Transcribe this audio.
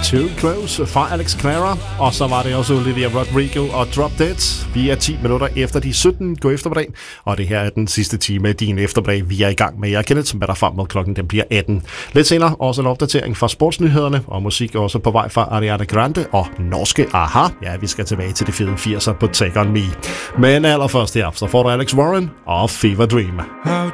Too Close fra Alex Clara, og så var det også Olivia Rodrigo og Drop Dead. Vi er 10 minutter efter de 17. God eftermiddag, og det her er den sidste time af din eftermiddag. Vi er i gang med Kenneth, som er der frem med klokken, den bliver 18. Lidt senere også en opdatering fra sportsnyhederne, og musik også på vej fra Ariana Grande og norske Aha. Ja, vi skal tilbage til de fede 80'er på Take On Me. Men allerførst her, så får du Alex Warren og Fever Dream. How